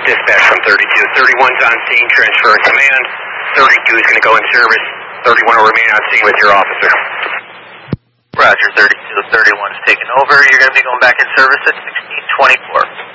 Dispatch from 32. 31's on scene, transferring command. 32 is going to go in service. 31 will remain on scene with your officer. Roger, 32. 31's taken over. You're going to be going back in service at 1624.